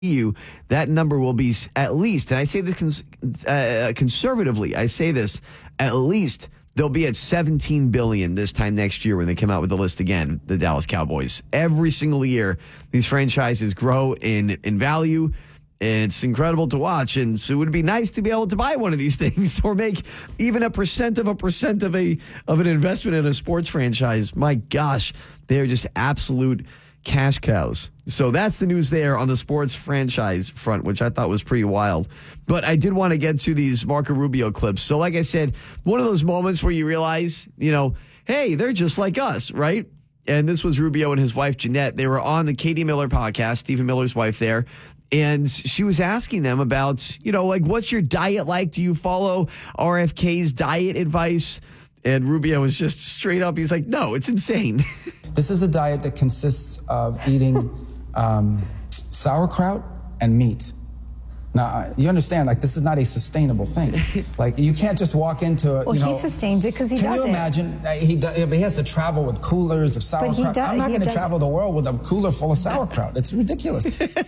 you that number will be at least, and I say this conservatively, I say this, at least they'll be at $17 billion this time next year when they come out with the list again, the Dallas Cowboys. Every single year, these franchises grow in value, and it's incredible to watch. And so it would be nice to be able to buy one of these things or make even a percent of an investment in a sports franchise. My gosh, they're just absolute cash cows. So that's the news there on the sports franchise front, which I thought was pretty wild. But I did want to get to these Marco Rubio clips. So like I said, one of those moments where you realize, hey, they're just like us, right? And this was Rubio and his wife, Jeanette. They were on the Katie Miller podcast, Stephen Miller's wife there. And she was asking them about, what's your diet like? Do you follow RFK's diet advice? And Rubio was just straight up. He's like, no, it's insane. This is a diet that consists of eating sauerkraut and meat. Now, you understand, this is not a sustainable thing. You can't just walk into it. Well, he sustains it because he does it. Can you imagine? He has to travel with coolers of sauerkraut. I'm not going to travel the world with a cooler full of sauerkraut. It's ridiculous.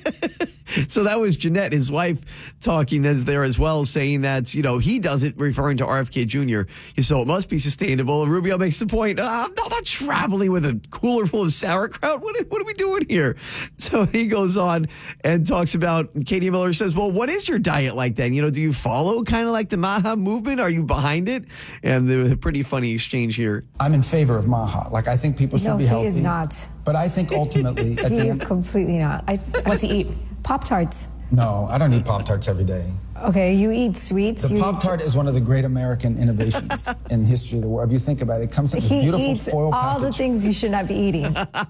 So that was Jeanette, his wife, talking there as well, saying that, he does it, referring to RFK Jr. So it must be sustainable. And Rubio makes the point, I'm not traveling with a cooler full of sauerkraut. What are we doing here? So he goes on and talks about, Katie Miller says, well, what is your diet like then? Do you follow kind of like the Maha movement? Are you behind it? And there was a pretty funny exchange here. I'm in favor of Maha. I think people should be healthy. No, he is not. But I think ultimately... He is completely not. What's he eat? Pop-Tarts. No, I don't eat Pop-Tarts every day. Okay, you eat sweets. The Pop-Tart is one of the great American innovations in history of the world. If you think about it, it comes in this beautiful foil package. All the things you should not be eating.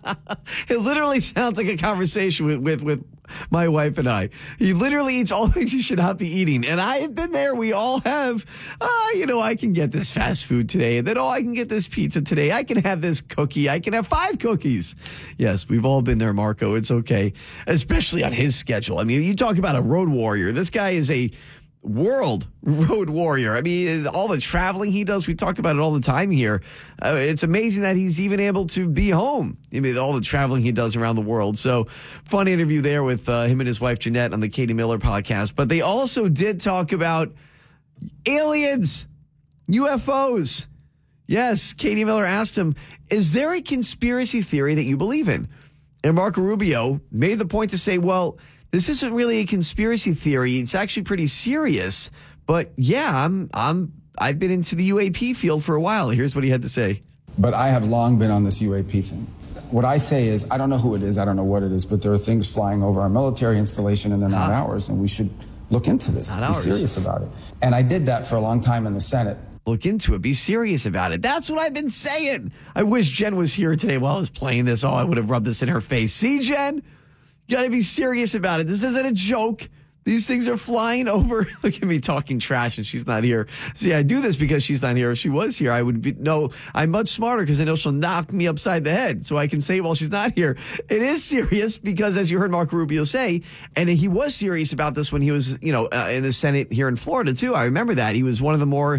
It literally sounds like a conversation with my wife and I. He literally eats all the things you should not be eating. And I have been there. We all have, I can get this fast food today. And then, I can get this pizza today. I can have this cookie. I can have 5 cookies. Yes, we've all been there, Marco. It's okay. Especially on his schedule. I mean, you talk about a road warrior. This guy is a world road warrior. I mean, all the traveling he does, we talk about it all the time here. It's amazing that he's even able to be home. I mean, all the traveling he does around the world. So fun interview there with him and his wife, Jeanette, on the Katie Miller podcast. But they also did talk about aliens, UFOs. Yes, Katie Miller asked him, is there a conspiracy theory that you believe in? And Marco Rubio made the point to say, well, this isn't really a conspiracy theory. It's actually pretty serious. But yeah, I've been into the UAP field for a while. Here's what he had to say. But I have long been on this UAP thing. What I say is, I don't know who it is, I don't know what it is, but there are things flying over our military installation and they're not ours, and we should look into this, be serious about it. And I did that for a long time in the Senate. Look into it. Be serious about it. That's what I've been saying. I wish Jen was here today while I was playing this. I would have rubbed this in her face. See, Jen? You got to be serious about it. This isn't a joke. These things are flying over. Look at me talking trash and she's not here. See, I do this because she's not here. If she was here, I would be, I'm much smarter because I know she'll knock me upside the head. So I can say, well, she's not here. It is serious because, as you heard Marco Rubio say, and he was serious about this when he was, in the Senate here in Florida, too. I remember that. He was one of the more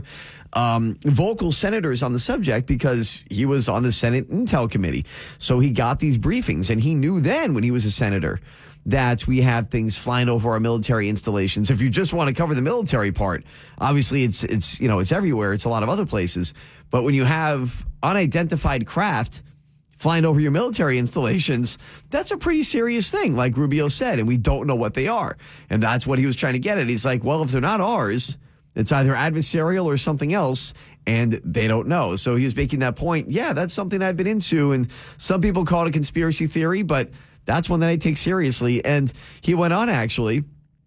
vocal senators on the subject because he was on the Senate Intel Committee. So he got these briefings, and he knew then when he was a senator that we have things flying over our military installations. If you just want to cover the military part, obviously it's everywhere. It's a lot of other places. But when you have unidentified craft flying over your military installations, that's a pretty serious thing, like Rubio said, and we don't know what they are. And that's what he was trying to get at. He's like, well, if they're not ours, it's either adversarial or something else, and they don't know. So he was making that point. Yeah, that's something I've been into, and some people call it a conspiracy theory, but that's one that I take seriously. And he went on, actually,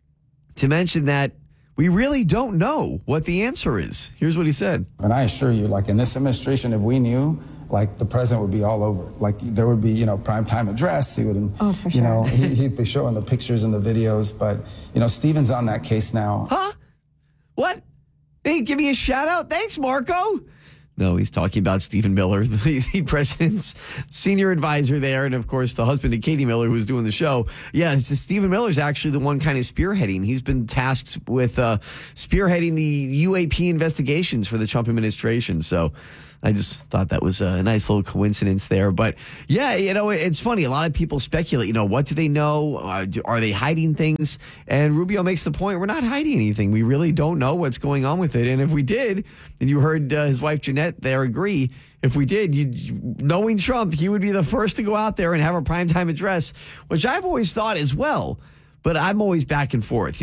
to mention that we really don't know what the answer is. Here's what he said. And I assure you, in this administration, if we knew, the president would be all over. There would be, primetime address. He would, for sure. He'd be showing the pictures and the videos. But, Stephen's on that case now. Huh? What? Hey, give me a shout out. Thanks, Marco. No, he's talking about Stephen Miller, the president's senior advisor there, and of course the husband of Katie Miller, who's doing the show. Yeah, Stephen Miller's actually the one kind of spearheading. He's been tasked with spearheading the UAP investigations for the Trump administration. So I just thought that was a nice little coincidence there. But yeah, it's funny. A lot of people speculate, what do they know? Are they hiding things? And Rubio makes the point, we're not hiding anything. We really don't know what's going on with it. And if we did, and you heard his wife Jeanette there agree, if we did, knowing Trump, he would be the first to go out there and have a primetime address, which I've always thought as well. But I'm always back and forth.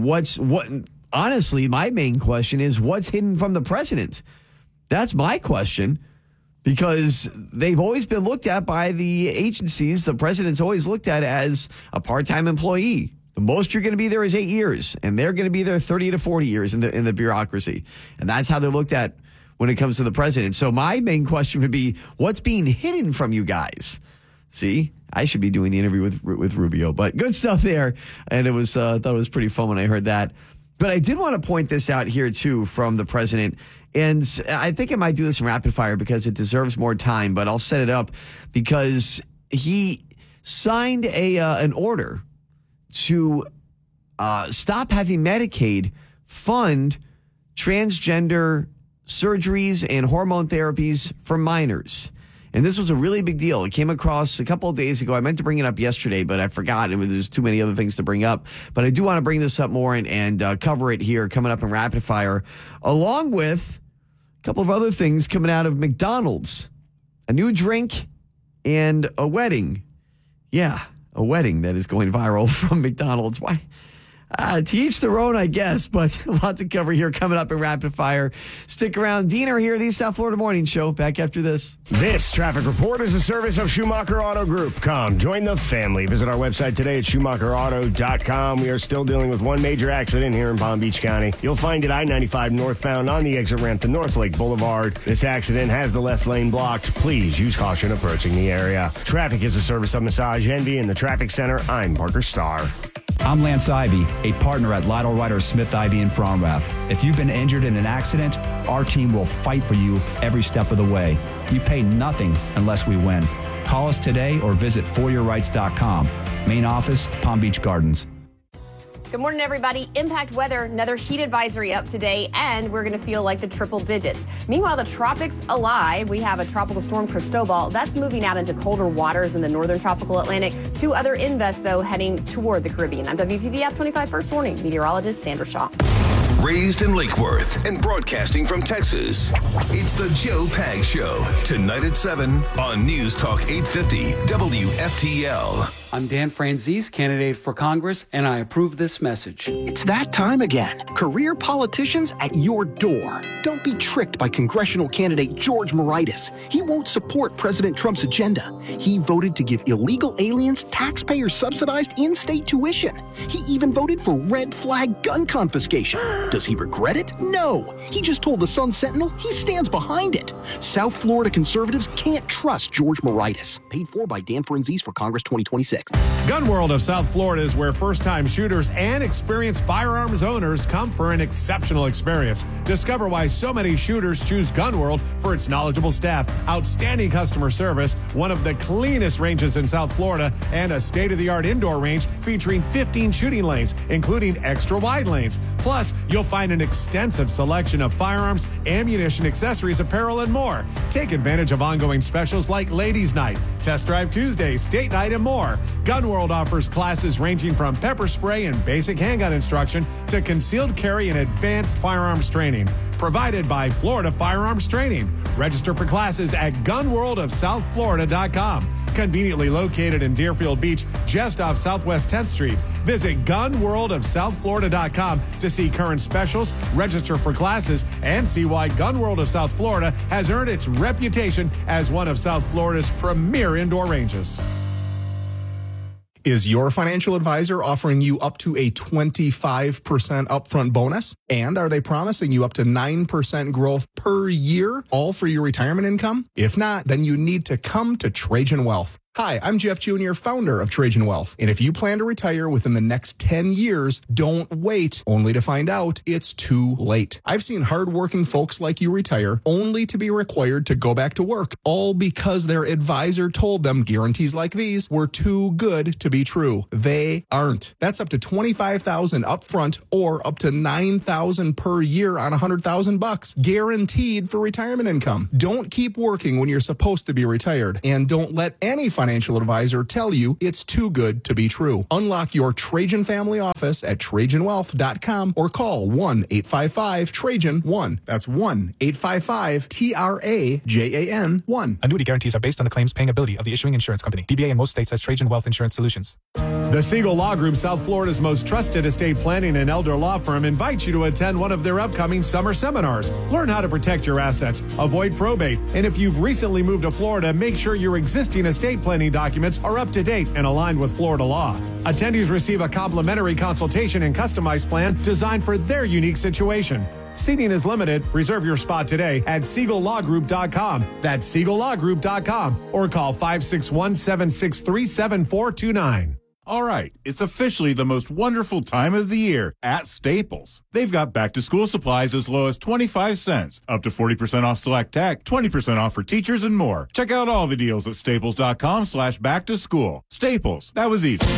Honestly, my main question is what's hidden from the president? That's my question, because they've always been looked at by the agencies. The president's always looked at as a part-time employee. The most you're going to be there is 8 years, and they're going to be there 30 to 40 years in the bureaucracy. And that's how they're looked at when it comes to the president. So my main question would be, what's being hidden from you guys? See, I should be doing the interview with Rubio, but good stuff there. And it was thought it was pretty fun when I heard that. But I did want to point this out here, too, from the president. And I think I might do this in rapid fire because it deserves more time, but I'll set it up because he signed an order to stop having Medicaid fund transgender surgeries and hormone therapies for minors. And this was a really big deal. It came across a couple of days ago. I meant to bring it up yesterday, but I forgot. And there's too many other things to bring up. But I do want to bring this up more and cover it here coming up in rapid fire, along with a couple of other things coming out of McDonald's. A new drink and a wedding. Yeah, a wedding that is going viral from McDonald's. Why? To each their own, I guess, but a lot to cover here coming up in Rapid Fire. Stick around. Diener here, the South Florida Morning Show. Back after this. This traffic report is a service of Schumacher Auto Group. Come, join the family. Visit our website today at SchumacherAuto.com. We are still dealing with one major accident here in Palm Beach County. You'll find it I-95 northbound on the exit ramp to North Lake Boulevard. This accident has the left lane blocked. Please use caution approaching the area. Traffic is a service of Massage Envy in the Traffic Center. I'm Parker Starr. I'm Lance Ivy, a partner at Lytle Ryder Smith Ivy in Fromrath. If you've been injured in an accident, our team will fight for you every step of the way. You pay nothing unless we win. Call us today or visit foryourrights.com. Main office, Palm Beach Gardens. Good morning, everybody. Impact weather, another heat advisory up today, and we're going to feel like the triple digits. Meanwhile, the tropics alive. We have a tropical storm, Cristobal. That's moving out into colder waters in the northern tropical Atlantic. Two other invests, though, heading toward the Caribbean. I'm WPVF 25 First Warning meteorologist Sandra Shaw. Raised in Lake Worth and broadcasting from Texas, it's the Joe Pag Show. Tonight at 7 on News Talk 850 WFTL. I'm Dan Franzese, candidate for Congress, and I approve this message. It's that time again. Career politicians at your door. Don't be tricked by congressional candidate George Moraitis. He won't support President Trump's agenda. He voted to give illegal aliens taxpayer-subsidized in-state tuition. He even voted for red flag gun confiscation. Does he regret it? No. He just told the Sun Sentinel he stands behind it. South Florida conservatives can't trust George Moraitis. Paid for by Dan Franzese for Congress 2026. Gun World of South Florida is where first-time shooters and experienced firearms owners come for an exceptional experience. Discover why so many shooters choose Gun World for its knowledgeable staff, outstanding customer service, one of the cleanest ranges in South Florida, and a state-of-the-art indoor range featuring 15 shooting lanes, including extra-wide lanes. Plus, you'll find an extensive selection of firearms, ammunition, accessories, apparel, and more. Take advantage of ongoing specials like Ladies' Night, Test Drive Tuesdays, Date Night, and more. Gun World offers classes ranging from pepper spray and basic handgun instruction to concealed carry and advanced firearms training. Provided by Florida Firearms Training. Register for classes at gunworldofsouthflorida.com. Conveniently located in Deerfield Beach, just off Southwest 10th Street. Visit gunworldofsouthflorida.com to see current specials, register for classes, and see why Gun World of South Florida has earned its reputation as one of South Florida's premier indoor ranges. Is your financial advisor offering you up to a 25% upfront bonus? And are they promising you up to 9% growth per year, all for your retirement income? If not, then you need to come to Trajan Wealth. Hi, I'm Jeff Jr., founder of Trajan Wealth. And if you plan to retire within the next 10 years, don't wait only to find out it's too late. I've seen hardworking folks like you retire only to be required to go back to work, all because their advisor told them guarantees like these were too good to be true. They aren't. That's up to $25,000 up front or up to $9,000 per year on $100,000, guaranteed for retirement income. Don't keep working when you're supposed to be retired, and don't let any financial advisor tell you it's too good to be true. Unlock your Trajan family office at TrajanWealth.com or call 1-855-TRAJAN-1. That's 1-855-TRAJAN-1. Annuity guarantees are based on the claims paying ability of the issuing insurance company. DBA in most states has Trajan Wealth Insurance Solutions. The Siegel Law Group, South Florida's most trusted estate planning and elder law firm, invites you to attend one of their upcoming summer seminars. Learn how to protect your assets, avoid probate, and if you've recently moved to Florida, make sure your existing estate planning documents are up to date and aligned with Florida law. Attendees receive a complimentary consultation and customized plan designed for their unique situation. Seating is limited. Reserve your spot today at SiegelLawGroup.com. That's SiegelLawGroup.com or call 561-763-7429. All right, it's officially the most wonderful time of the year at Staples. They've got back-to-school supplies as low as 25 cents, up to 40% off select tech, 20% off for teachers, and more. Check out all the deals at staples.com/back-to-school. Staples, that was easy.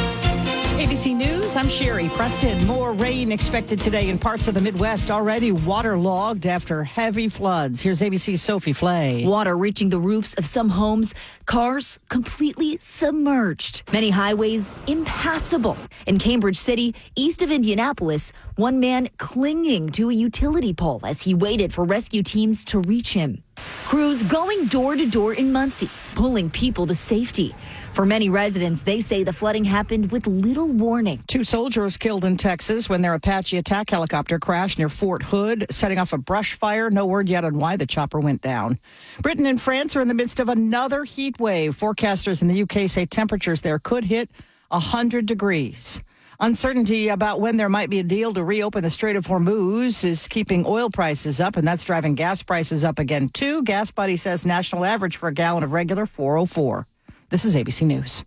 ABC News, I'm Sherry Preston. More rain expected today in parts of the Midwest, already waterlogged after heavy floods. Here's ABC's Sophie Flay. Water reaching the roofs of some homes, cars completely submerged. Many highways impassable. In Cambridge City, east of Indianapolis, one man clinging to a utility pole as he waited for rescue teams to reach him. Crews going door to door in Muncie, pulling people to safety. For many residents, they say the flooding happened with little warning. 2 soldiers killed in Texas when their Apache attack helicopter crashed near Fort Hood, setting off a brush fire. No word yet on why the chopper went down. Britain and France are in the midst of another heat wave. Forecasters in the UK say temperatures there could hit 100 degrees. Uncertainty about when there might be a deal to reopen the Strait of Hormuz is keeping oil prices up, and that's driving gas prices up again, too. Gas Buddy says national average for a gallon of regular $4.04. This is ABC News.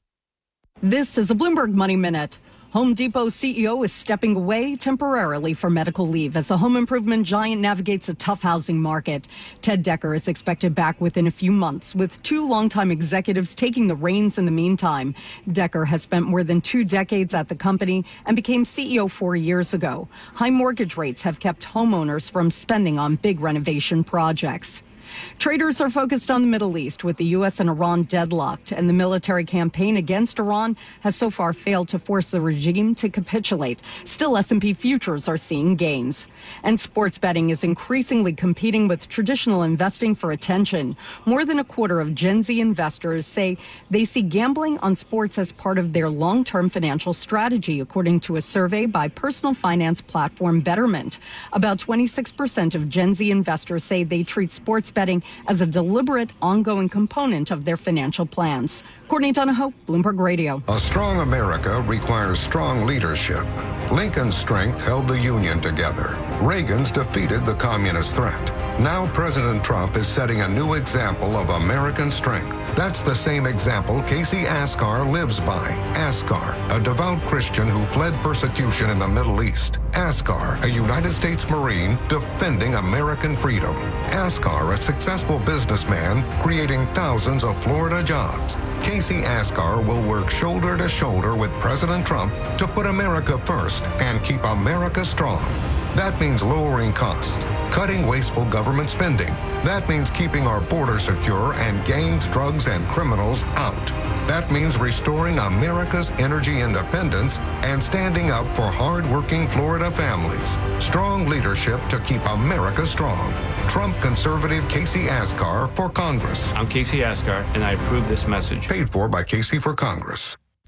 This is a Bloomberg Money Minute. Home Depot CEO is stepping away temporarily for medical leave as the home improvement giant navigates a tough housing market. Ted Decker is expected back within a few months, with 2 longtime executives taking the reins in the meantime. Decker has spent more than 2 decades at the company and became CEO 4 years ago. High mortgage rates have kept homeowners from spending on big renovation projects. Traders are focused on the Middle East, with the U.S. and Iran deadlocked, and the military campaign against Iran has so far failed to force the regime to capitulate. Still, S&P futures are seeing gains. And sports betting is increasingly competing with traditional investing for attention. More than a quarter of Gen Z investors say they see gambling on sports as part of their long-term financial strategy, according to a survey by personal finance platform Betterment. About 26% of Gen Z investors say they treat sports betting as a deliberate, ongoing component of their financial plans. Courtney Donahoe, Bloomberg Radio. A strong America requires strong leadership. Lincoln's strength held the Union together. Reagan's defeated the communist threat. Now President Trump is setting a new example of American strength. That's the same example Casey Askar lives by. Askar, a devout Christian who fled persecution in the Middle East. Askar, a United States Marine defending American freedom. Askar, a successful businessman creating thousands of Florida jobs. Casey Askar will work shoulder to shoulder with President Trump to put America first and keep America strong. That means lowering costs, cutting wasteful government spending. That means keeping our border secure and gangs, drugs, and criminals out. That means restoring America's energy independence and standing up for hard-working Florida families. Strong leadership to keep America strong. Trump conservative Casey Askar for Congress. I'm Casey Askar, and I approve this message. Paid for by Casey for Congress.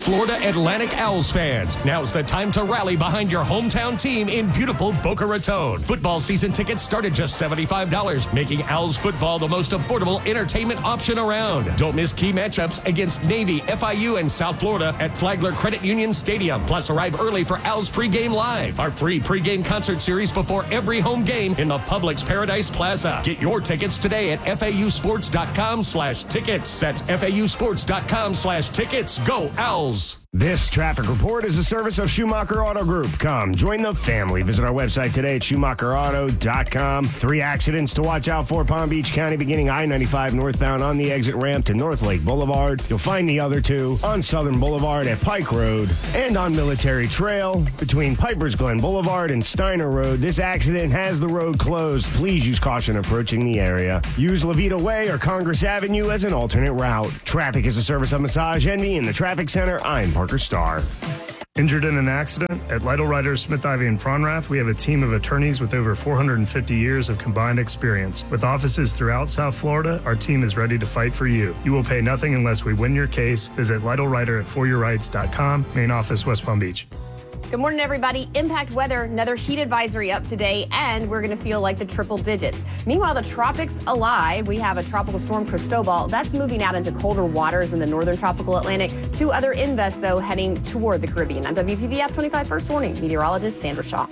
Florida Atlantic Owls fans, now's the time to rally behind your hometown team in beautiful Boca Raton. Football season tickets start at just $75, making Owls football the most affordable entertainment option around. Don't miss key matchups against Navy, FIU, and South Florida at Flagler Credit Union Stadium. Plus, arrive early for Owls Pregame Live, our free pregame concert series before every home game in the Publix Paradise Plaza. Get your tickets today at FAUsports.com/tickets. That's FAUsports.com/tickets. Go Owls! This traffic report is a service of Schumacher Auto Group. Come, join the family. Visit our website today at SchumacherAuto.com. 3 accidents to watch out for Palm Beach County, beginning I-95 northbound on the exit ramp to North Lake Boulevard. You'll find the other 2 on Southern Boulevard at Pike Road and on Military Trail between Piper's Glen Boulevard and Steiner Road. This accident has the road closed. Please use caution approaching the area. Use Levita Way or Congress Avenue as an alternate route. Traffic is a service of Massage Envy in the Traffic Center. I'm Parker Starr. Injured in an accident? At Lytle Writers, Smith, Ivy, and Fronrath, we have a team of attorneys with over 450 years of combined experience. With offices throughout South Florida, our team is ready to fight for you. You will pay nothing unless we win your case. Visit Lytle Writer at foryourrights.com, main office, West Palm Beach. Good morning, everybody. Impact weather, another heat advisory up today, and we're going to feel like the triple digits. Meanwhile, the tropics alive. We have a tropical storm, Cristobal. That's moving out into colder waters in the northern tropical Atlantic. 2 other invests, though, heading toward the Caribbean. I'm WPVF 25 First Warning meteorologist Sandra Shaw.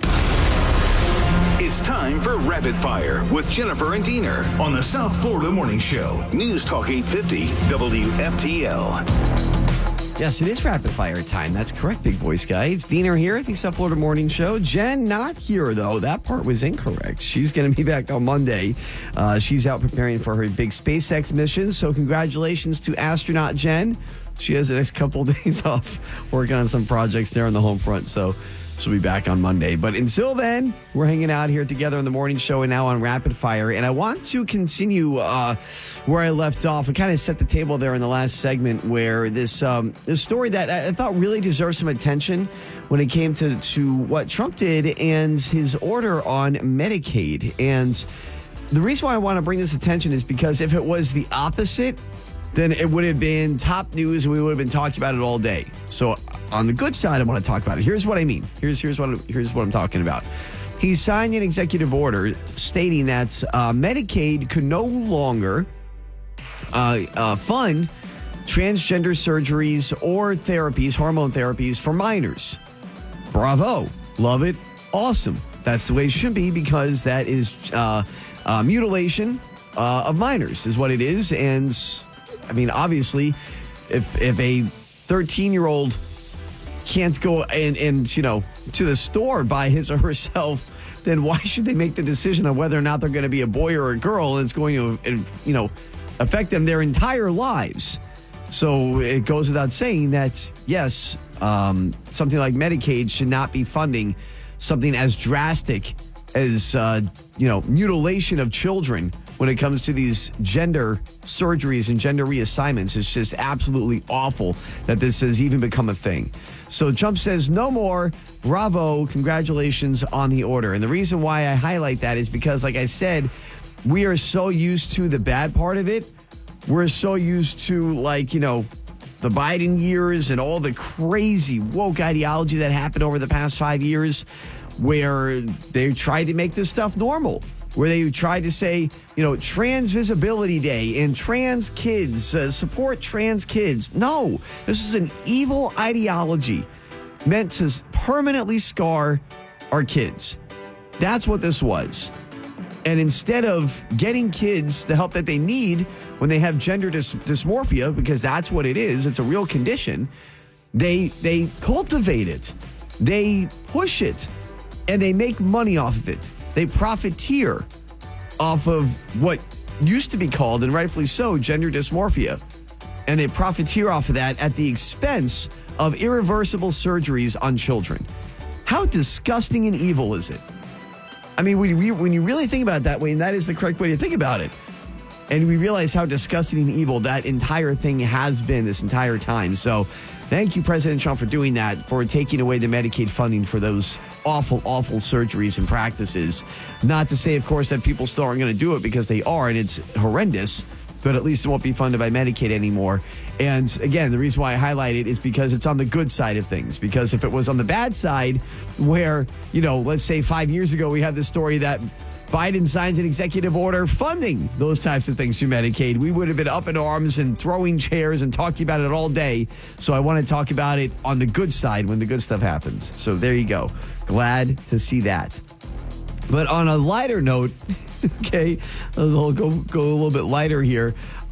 It's time for Rapid Fire with Jennifer and Diener on the South Florida Morning Show. News Talk 850 WFTL. Yes, it is rapid fire time. That's correct, big voice guy. It's Diener here at the South Florida Morning Show. Jen not here, though. That part was incorrect. She's going to be back on Monday. She's out preparing for her big SpaceX mission. So congratulations to astronaut Jen. She has the next couple of days off working on some projects there on the home front. So she'll be back on Monday. But until then, we're hanging out here together on the morning show and now on Rapid Fire. And I want to continue where I left off. I kind of set the table there in the last segment where this story that I thought really deserves some attention when it came to what Trump did and his order on Medicaid. And the reason why I want to bring this attention is because if it was the opposite, then it would have been top news and we would have been talking about it all day. So on the good side, I want to talk about it. Here's what I mean. Here's what I'm talking about. He signed an executive order stating that Medicaid could no longer fund transgender surgeries or therapies, hormone therapies for minors. Bravo. Love it. Awesome. That's the way it should be because that is mutilation of minors is what it is. And I mean, obviously, if a 13-year-old can't go and to the store by his or herself, then why should they make the decision of whether or not they're going to be a boy or a girl? And it's going to, affect them their entire lives. So it goes without saying that, yes, something like Medicaid should not be funding something as drastic as, mutilation of children when it comes to these gender surgeries and gender reassignments. It's just absolutely awful that this has even become a thing. So Trump says no more. Bravo. Congratulations on the order. And the reason why I highlight that is because, like I said, we are so used to the bad part of it. We're so used to, the Biden years and all the crazy woke ideology that happened over the past 5 years where they tried to make this stuff normal. Where they tried to say, Trans Visibility Day and trans kids, support trans kids. No, this is an evil ideology meant to permanently scar our kids. That's what this was. And instead of getting kids the help that they need when they have gender dysmorphia, because that's what it is, it's a real condition, they cultivate it, they push it, and they make money off of it. They profiteer off of what used to be called, and rightfully so, gender dysmorphia. And they profiteer off of that at the expense of irreversible surgeries on children. How disgusting and evil is it? I mean, when you really think about it that way, and that is the correct way to think about it, and we realize how disgusting and evil that entire thing has been this entire time. So thank you, President Trump, for doing that, for taking away the Medicaid funding for those awful, awful surgeries and practices. Not to say, of course, that people still aren't going to do it, because they are, and it's horrendous. but at least it won't be funded by Medicaid anymore. And again, the reason why I highlight it is because it's on the good side of things. Because if it was on the bad side, where, let's say 5 years ago, we had this story that Biden signs an executive order funding those types of things through Medicaid, we would have been up in arms and throwing chairs and talking about it all day. So I want to talk about it on the good side when the good stuff happens. So there you go. Glad to see that. But on a lighter note, okay, I'll go a little bit lighter here.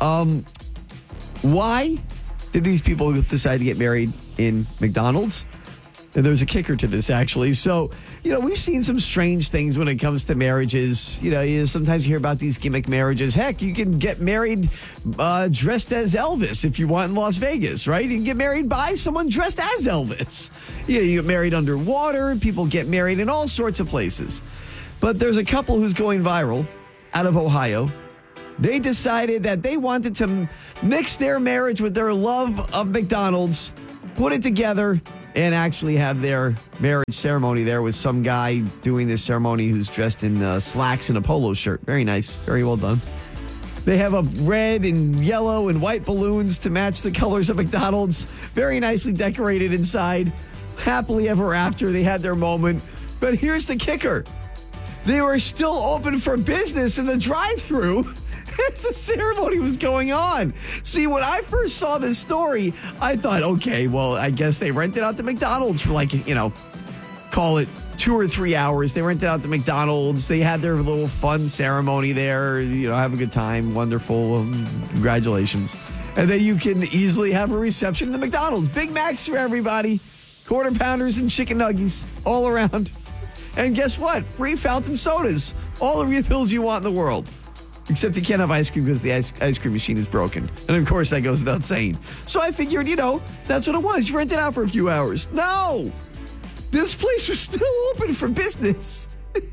Why did these people decide to get married in McDonald's? And there's a kicker to this, actually. So, we've seen some strange things when it comes to marriages. Sometimes you hear about these gimmick marriages. Heck, you can get married dressed as Elvis if you want in Las Vegas, right? You can get married by someone dressed as Elvis. You get married underwater. People get married in all sorts of places. But there's a couple who's going viral out of Ohio. They decided that they wanted to mix their marriage with their love of McDonald's, put it together, and actually have their marriage ceremony there with some guy doing this ceremony who's dressed in slacks and a polo shirt. Very nice. Very well done. They have a red and yellow and white balloons to match the colors of McDonald's. Very nicely decorated inside. Happily ever after, they had their moment. But here's the kicker. They were still open for business in the drive-thru as the ceremony was going on. See, when I first saw this story, I thought, okay, well, I guess they rented out the McDonald's for call it 2 or 3 hours. They rented out the McDonald's. They had their little fun ceremony there, have a good time. Wonderful. Congratulations. And then you can easily have a reception in the McDonald's. Big Macs for everybody. Quarter pounders and chicken nuggies all around. And guess what? Free fountain sodas. All the refills you want in the world. Except you can't have ice cream because the ice cream machine is broken. And of course, that goes without saying. So I figured, that's what it was. You rent it out for a few hours. No! This place was still open for business.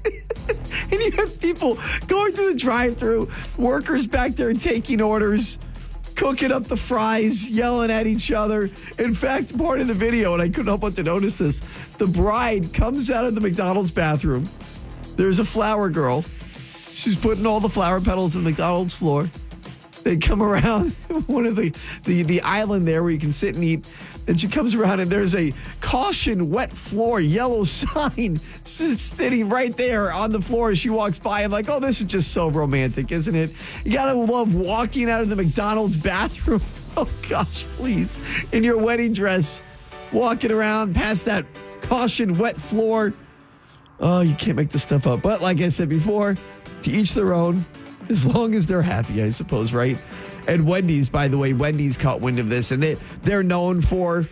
And you have people going through the drive-thru, workers back there taking orders, cooking up the fries, yelling at each other. In fact, part of the video, and I couldn't help but to notice this, the bride comes out of the McDonald's bathroom. There's a flower girl. She's putting all the flower petals on the McDonald's floor. They come around one of the island there where you can sit and eat. And she comes around and there's a caution wet floor yellow sign sitting right there on the floor as she walks by. I'm like, oh, this is just so romantic, isn't it? You gotta love walking out of the McDonald's bathroom. Oh gosh, please. In your wedding dress, walking around past that caution wet floor. Oh, you can't make this stuff up. But like I said before, to each their own, as long as they're happy, I suppose, right? And Wendy's, by the way, Wendy's caught wind of this, and they're known for,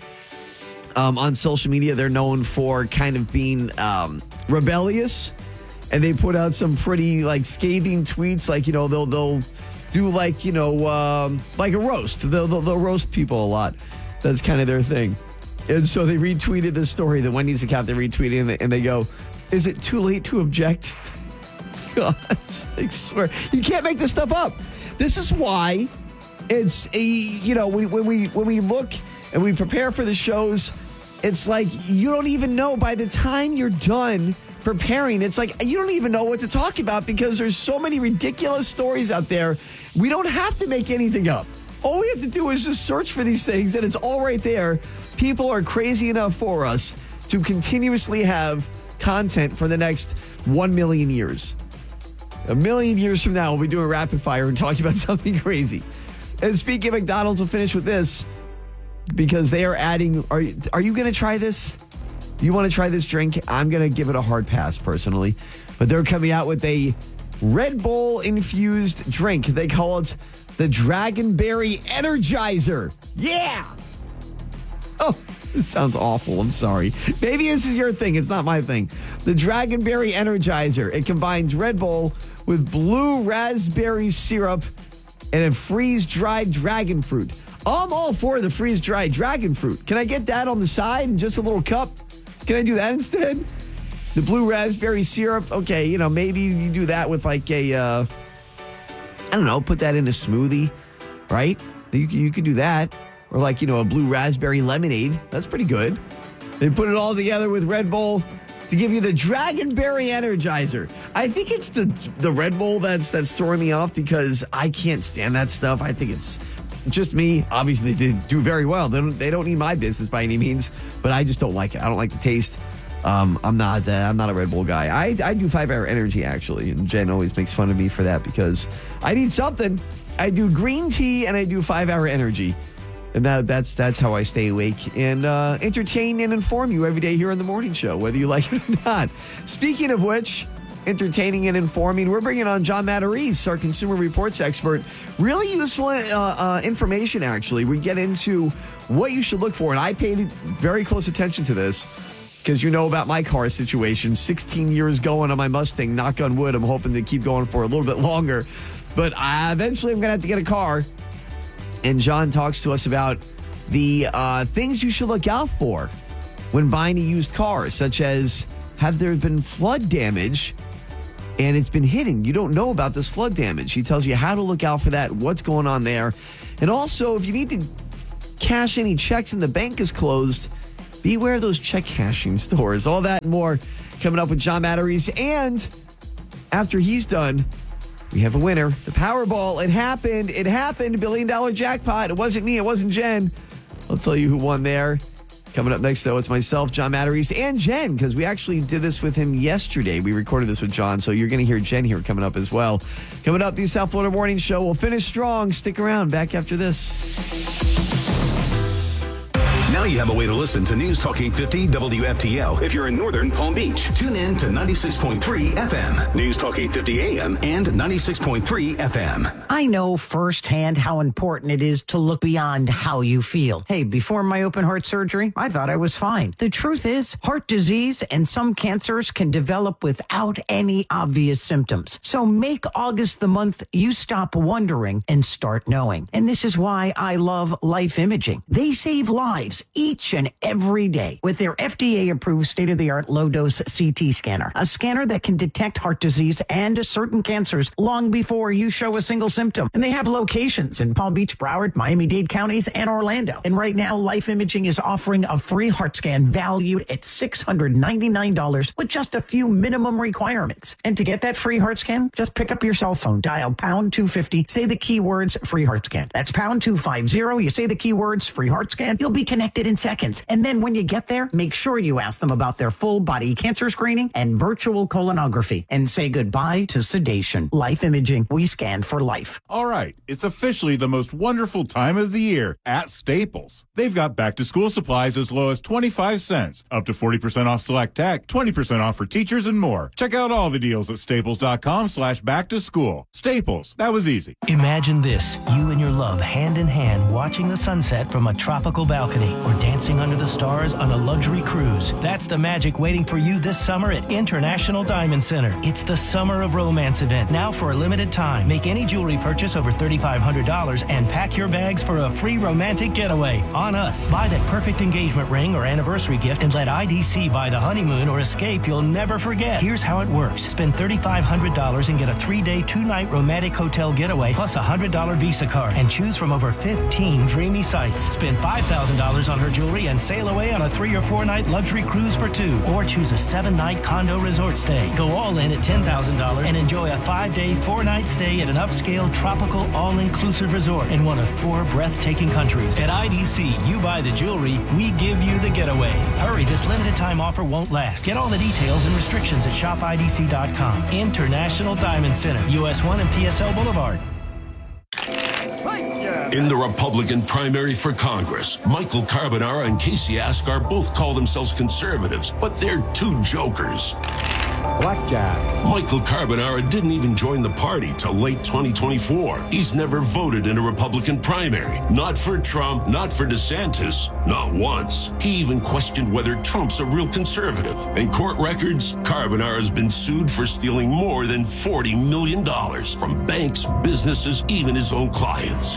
on social media, they're known for kind of being rebellious, and they put out some pretty, scathing tweets, they'll do, like a roast. They'll roast people a lot. That's kind of their thing. And so they retweeted this story, the Wendy's account, they retweeted, and they go, is it too late to object? Gosh, I swear. You can't make this stuff up. This is why it's when we look and we prepare for the shows, it's like you don't even know by the time you're done preparing. It's like you don't even know what to talk about because there's so many ridiculous stories out there. We don't have to make anything up. All we have to do is just search for these things and it's all right there. People are crazy enough for us to continuously have content for the next 1 million years. 1 million years from now, we'll be doing rapid fire and talking about something crazy. And speaking of McDonald's, we'll finish with this because they are adding. Are you going to try this? Do you want to try this drink? I'm going to give it a hard pass personally. But they're coming out with a Red Bull infused drink. They call it the Dragonberry Energizer. Yeah. Oh, this sounds awful. I'm sorry. Maybe this is your thing. It's not my thing. The Dragonberry Energizer. It combines Red Bull with blue raspberry syrup and a freeze-dried dragon fruit. I'm all for the freeze-dried dragon fruit. Can I get that on the side in just a little cup? Can I do that instead? The blue raspberry syrup. Okay, maybe you do that with like a, I don't know, put that in a smoothie, right? You could do that. Or like, a blue raspberry lemonade. That's pretty good. They put it all together with Red Bull to give you the Dragonberry Energizer. I think it's the Red Bull that's throwing me off because I can't stand that stuff. I think it's just me. Obviously, they do very well. They don't need my business by any means, but I just don't like it. I don't like the taste. I'm not a Red Bull guy. I do 5-Hour Energy, actually, and Jen always makes fun of me for that because I need something. I do green tea and I do 5-Hour Energy. And that's how I stay awake and entertain and inform you every day here on the morning show, whether you like it or not. Speaking of which, entertaining and informing, we're bringing on John Matarese, our Consumer Reports expert. Really useful information, actually. We get into what you should look for, and I paid very close attention to this because you know about my car situation. 16 years going on my Mustang, knock on wood. I'm hoping to keep going for a little bit longer. But eventually I'm going to have to get a car. And John talks to us about the things you should look out for when buying a used car, such as have there been flood damage and it's been hidden. You don't know about this flood damage. He tells you how to look out for that, what's going on there. And also, if you need to cash any checks and the bank is closed, beware of those check cashing stores. All that and more coming up with John Matarese. And after he's done, we have a winner. The Powerball. It happened. $1 billion jackpot. It wasn't me. It wasn't Jen. I'll tell you who won there. Coming up next, though, it's myself, John Matarese, and Jen, because we actually did this with him yesterday. We recorded this with John, so you're going to hear Jen here coming up as well. Coming up, the South Florida Morning Show. We'll finish strong. Stick around. Back after this. Now you have a way to listen to News Talk 850 WFTL if you're in northern Palm Beach. Tune in to 96.3 FM, News Talk 850 AM, and 96.3 FM. I know firsthand how important it is to look beyond how you feel. Hey, before my open heart surgery, I thought I was fine. The truth is, heart disease and some cancers can develop without any obvious symptoms. So make August the month you stop wondering and start knowing. And this is why I love Life Imaging. They save lives each and every day with their FDA-approved state-of-the-art low-dose CT scanner, a scanner that can detect heart disease and certain cancers long before you show a single symptom. And they have locations in Palm Beach, Broward, Miami-Dade counties, and Orlando. And right now, Life Imaging is offering a free heart scan valued at $699 with just a few minimum requirements. And to get that free heart scan, just pick up your cell phone, dial pound 250, say the keywords free heart scan. That's pound 250. You say the keywords free heart scan, you'll be connected in seconds. And then when you get there, make sure you ask them about their full body cancer screening and virtual colonoscopy and say goodbye to sedation. Life Imaging. We scan for life. All right. It's officially the most wonderful time of the year at Staples. They've got back to school supplies as low as 25 cents, up to 40% off select tech, 20% off for teachers and more. Check out all the deals at staples.com/back to school. Staples. That was easy. Imagine this, you and your love hand in hand watching the sunset from a tropical balcony or dancing under the stars on a luxury cruise. That's the magic waiting for you this summer at International Diamond Center. It's the Summer of Romance event, now for a limited time. Make any jewelry purchase over $3,500 and pack your bags for a free romantic getaway on us. Buy that perfect engagement ring or anniversary gift and let IDC buy the honeymoon or escape you'll never forget. Here's how it works. Spend $3,500 and get a 3-day, 2-night romantic hotel getaway plus a $100 Visa card and choose from over 15 dreamy sites. Spend $5,000 on her jewelry and sail away on a 3- or 4-night luxury cruise for 2, or choose a 7-night condo resort stay. Go all in at $10,000 and enjoy a 5-day, 4-night stay at an upscale tropical all-inclusive resort in one of 4 breathtaking countries. At IDC, you buy the jewelry, we give you the getaway. Hurry, this limited time offer won't last. Get all the details and restrictions at shopidc.com. International Diamond Center, US 1 and PSL Boulevard. In the Republican primary for Congress, Michael Carbonara and Casey Askar both call themselves conservatives, but they're two jokers. Blackjack. Michael Carbonara didn't even join the party till late 2024. He's never voted in a Republican primary. Not for Trump, not for DeSantis, not once. He even questioned whether Trump's a real conservative. In court records, Carbonara's been sued for stealing more than $40 million from banks, businesses, even his own clients.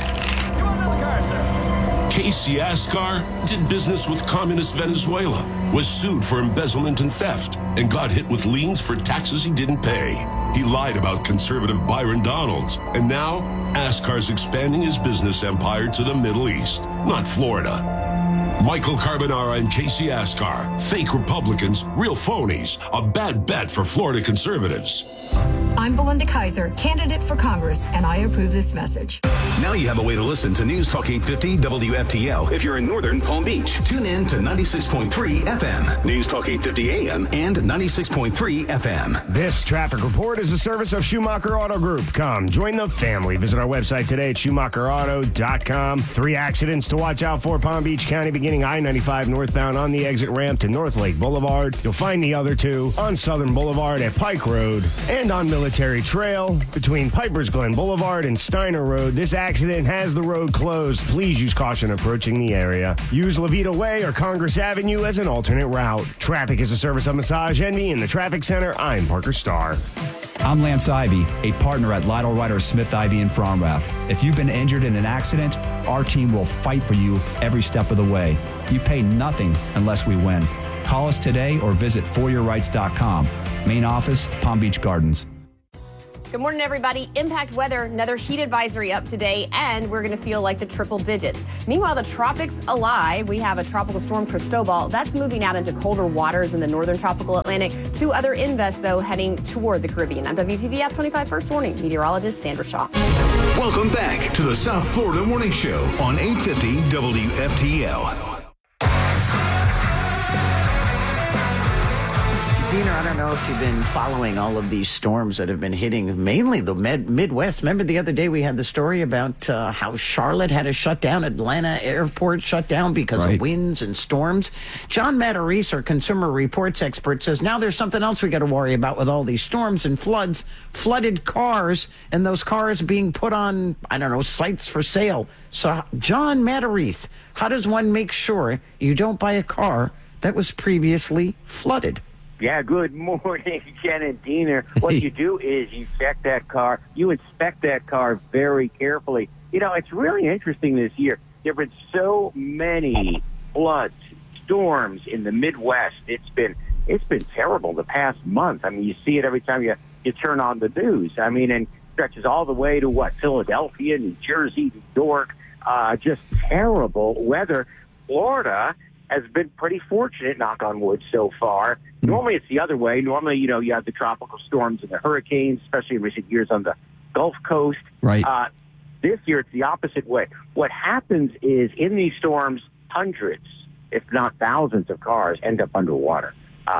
Casey Askar did business with communist Venezuela, was sued for embezzlement and theft, and got hit with liens for taxes he didn't pay. He lied about conservative Byron Donalds, and now Askar's expanding his business empire to the Middle East, not Florida. Michael Carbonara and Casey Ascar. Fake Republicans, real phonies. A bad bet for Florida conservatives. I'm Belinda Kaiser, candidate for Congress, and I approve this message. Now you have a way to listen to News Talk 850 WFTL if you're in northern Palm Beach. Tune in to 96.3 FM, News Talk 850 AM, and 96.3 FM. This traffic report is a service of Schumacher Auto Group. Come, join the family. Visit our website today at SchumacherAuto.com. 3 accidents to watch out for Palm Beach County, beginning I-95 northbound on the exit ramp to North Lake Boulevard. You'll find the other 2 on Southern Boulevard at Pike Road and on Military Trail between Piper's Glen Boulevard and Steiner Road. This accident has the road closed. Please use caution approaching the area. Use Levita Way or Congress Avenue as an alternate route. Traffic is a service of Massage Envy in the Traffic Center. I'm Parker Starr. I'm Lance Ivy, a partner at Lytle Ryder Smith Ivy in Fromrath. If you've been injured in an accident, our team will fight for you every step of the way. You pay nothing unless we win. Call us today or visit foryourrights.com. Main office, Palm Beach Gardens. Good morning, everybody. Impact weather, another heat advisory up today, and we're going to feel like the triple digits. Meanwhile, the tropics alive. We have a tropical storm, Cristobal. That's moving out into colder waters in the northern tropical Atlantic. 2 other invests, though, heading toward the Caribbean. I'm WPVF 25 First Warning meteorologist Sandra Shaw. Welcome back to the South Florida Morning Show on 850 WFTL. Dina, I don't know if you've been following all of these storms that have been hitting mainly the Midwest. Remember the other day we had the story about how Charlotte had to shut down, Atlanta airport shut down because of winds and storms. John Matarese, our Consumer Reports expert, says now there's something else we got to worry about with all these storms and floods, flooded cars, and those cars being put on, I don't know, sites for sale. So, John Matarese, how does one make sure you don't buy a car that was previously flooded? Yeah, good morning, Jen and Diener. What you do is you check that car, you inspect that car very carefully. You know, it's really interesting this year. There have been so many floods, storms in the Midwest. It's been terrible the past month. I mean, you see it every time you turn on the news. I mean, and stretches all the way to Philadelphia, New Jersey, New York. Just terrible weather. Florida has been pretty fortunate, knock on wood, so far. Normally it's the other way. Normally, you know, you have the tropical storms and the hurricanes, especially in recent years on the Gulf Coast. Right. This year it's the opposite way. What happens is in these storms, hundreds, if not thousands of cars end up underwater.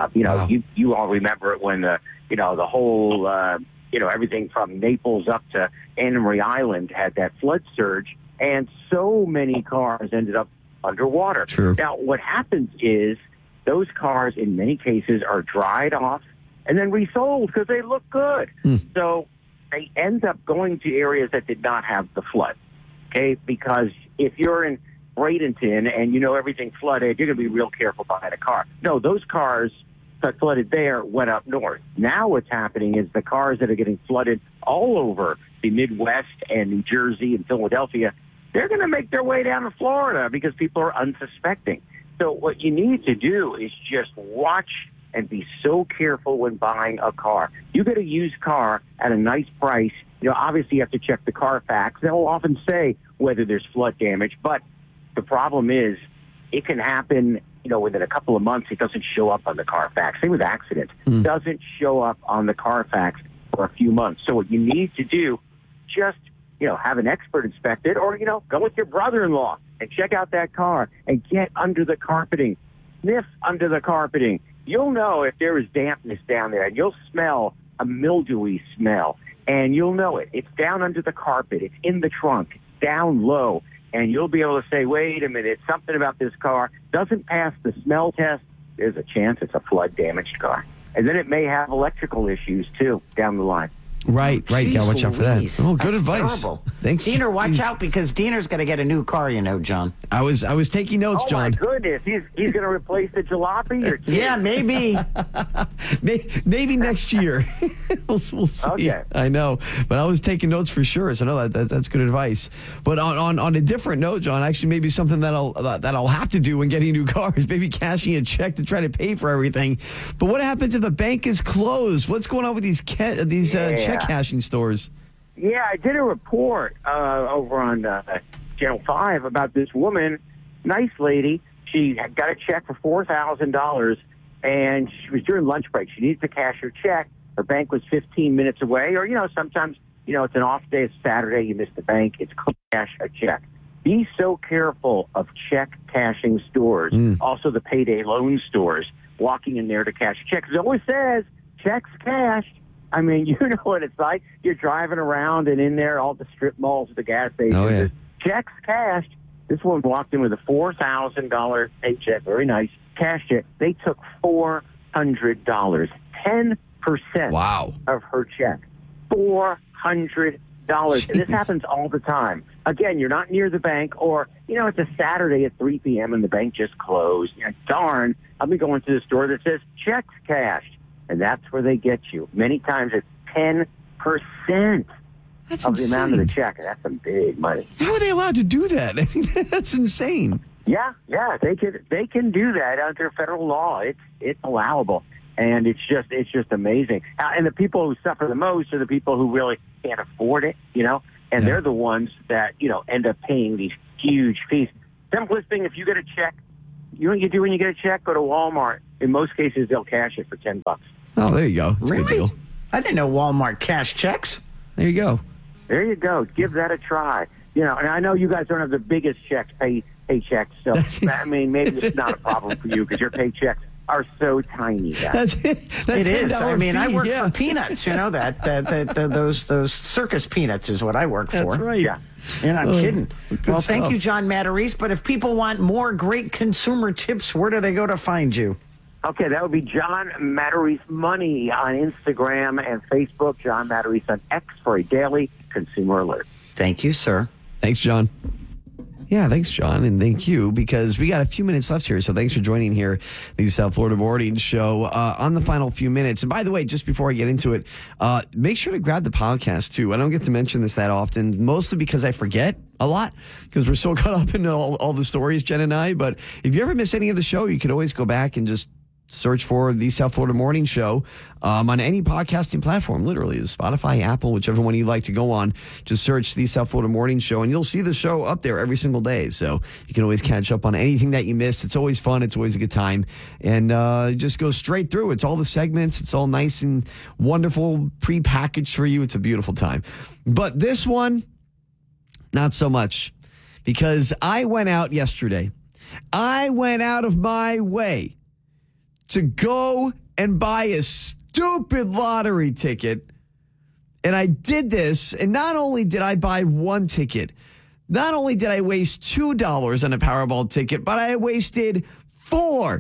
You all remember it when the whole, everything from Naples up to Anna Marie Island had that flood surge, and so many cars ended up underwater. True. Now, what happens is those cars, in many cases, are dried off and then resold because they look good. So they end up going to areas that did not have the flood, okay? Because if you're in Bradenton and you know everything flooded, you're going to be real careful buying a car. No, those cars that flooded there went up north. Now what's happening is the cars that are getting flooded all over the Midwest and New Jersey and Philadelphia, they're going to make their way down to Florida because people are unsuspecting. So what you need to do is just watch and be so careful when buying a car. You get a used car at a nice price. You know, obviously you have to check the Carfax. They'll often say whether there's flood damage, but the problem is it can happen, within a couple of months. It doesn't show up on the Carfax. Same with accidents. It doesn't show up on the Carfax for a few months. So what you need to do, just have an expert inspect it, or, go with your brother-in-law and check out that car and get under the carpeting. Sniff under the carpeting. You'll know if there is dampness down there, and you'll smell a mildewy smell, and you'll know it. It's down under the carpet. It's in the trunk. It's down low, and you'll be able to say, wait a minute, something about this car doesn't pass the smell test. There's a chance it's a flood-damaged car. And then it may have electrical issues, too, down the line. Right. Gotta watch out for that. Oh, good advice. Terrible. Thanks, Diener, watch out because Diener's got to get a new car, John. I was taking notes, John. Oh, my goodness. He's going to replace the jalopy? Or yeah, maybe. Maybe next year. we'll see. Okay. I know. But I was taking notes for sure, so no, that's good advice. But on a different note, John, actually maybe something that I'll have to do when getting new cars, maybe cashing a check to try to pay for everything. But what happens if the bank is closed? What's going on with these check cashing stores? Yeah, I did a report over on Channel 5 about this woman, nice lady. She had got a check for $4,000, and she was during lunch break. She needed to cash her check. Her bank was 15 minutes away, or, sometimes, it's an off day. It's Saturday. You miss the bank. It's quick cash a check. Be so careful of check cashing stores, also the payday loan stores, walking in there to cash a check. 'Cause it always says checks cashed. I mean, you know what it's like. You're driving around and in there, all the strip malls, the gas stations, Oh, yeah. checks cashed. This one walked in with a $4,000 paycheck, very nice, cashed it. They took $400, 10% of her check, $400. And this happens all the time. Again, you're not near the bank, or, it's a Saturday at 3 p.m. and the bank just closed. Darn, I'll be going to the store that says checks cashed. And that's where they get you. Many times it's 10% of the amount of the check. And that's some big money. How are they allowed to do that? I mean, that's insane. Yeah, they can do that under federal law. It's allowable. And it's just amazing. And the people who suffer the most are the people who really can't afford it, and they're the ones that, end up paying these huge fees. Simplest thing, if you get a check, you know what you do when you get a check? Go to Walmart. In most cases, they'll cash it for $10. Oh, there you go. That's a good Really? deal. I didn't know Walmart cash checks. There you go. There you go. Give that a try. And I know you guys don't have the biggest paychecks, so I mean, maybe it's not a problem for you because your paychecks are so tiny. That's it. It is. I mean, I work yeah. for peanuts. Those circus peanuts is what I work for. That's right. Yeah. You're not kidding. Well, stuff. thank you, John Matarese. But if people want more great consumer tips, where do they go to find you? Okay, that would be John Matarese Money on Instagram and Facebook. John Matarese on X for a daily consumer alert. Thank you, sir. Thanks, John. Yeah, thanks, John, and thank you, because we got a few minutes left here, so thanks for joining here, the South Florida Morning Show, on the final few minutes. And by the way, just before I get into it, make sure to grab the podcast, too. I don't get to mention this that often, mostly because I forget a lot, because we're so caught up in all the stories, Jen and I. But if you ever miss any of the show, you can always go back and just search for the South Florida Morning Show on any podcasting platform, literally, Spotify, Apple, whichever one you like to go on. Just search the South Florida Morning Show, and you'll see the show up there every single day. So you can always catch up on anything that you missed. It's always fun. It's always a good time. And just go straight through. It's all the segments. It's all nice and wonderful, pre-packaged for you. It's a beautiful time. But this one, not so much, because I went out yesterday. I went out of my way to go and buy a stupid lottery ticket. And I did this, and not only did I buy one ticket, not only did I waste $2 on a Powerball ticket, but I wasted four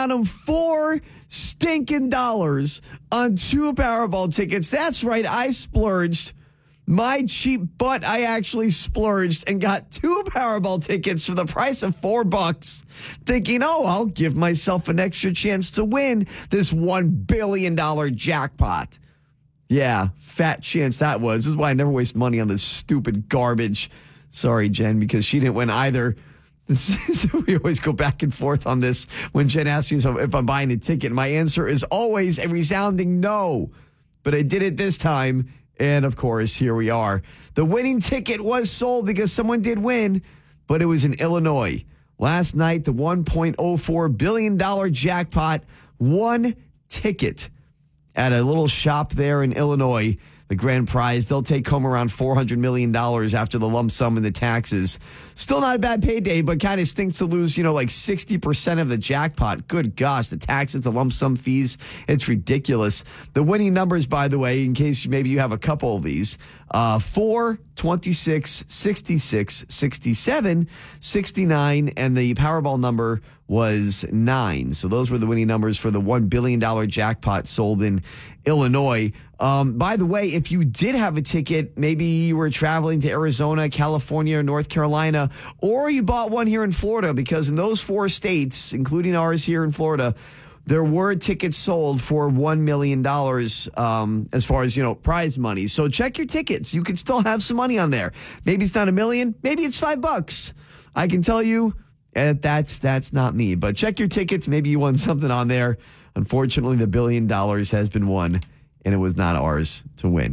stinking dollars on two Powerball tickets. That's right, I splurged. My cheap butt, I actually splurged and got two Powerball tickets for the price of $4, thinking, I'll give myself an extra chance to win this $1 billion jackpot. Yeah, fat chance that was. This is why I never waste money on this stupid garbage. Sorry, Jen, because she didn't win either. So we always go back and forth on this when Jen asks me if I'm buying a ticket. My answer is always a resounding no. But I did it this time. And, of course, here we are. The winning ticket was sold because someone did win, but it was in Illinois. Last night, the $1.04 billion jackpot, one ticket at a little shop there in Illinois. The grand prize, they'll take home around $400 million after the lump sum and the taxes. Still not a bad payday, but kind of stinks to lose, like 60% of the jackpot. Good gosh, the taxes, the lump sum fees, it's ridiculous. The winning numbers, by the way, in case maybe you have a couple of these, 4, 26, 66, 67, 69, and the Powerball number was 9. So those were the winning numbers for the $1 billion jackpot sold in Illinois. By the way, if you did have a ticket, maybe you were traveling to Arizona, California, or North Carolina, or you bought one here in Florida, because in those 4 states, including ours here in Florida, there were tickets sold for $1 million as far as, prize money. So check your tickets. You could still have some money on there. Maybe it's not $1 million. Maybe it's $5. I can tell you that's not me. But check your tickets. Maybe you won something on there. Unfortunately, the $1 billion has been won, and it was not ours to win.